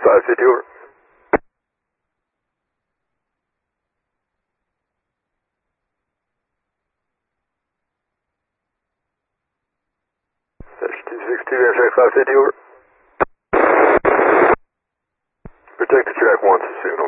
5 City over. Section 262, abstract 5 City over. Protect the track once, signal.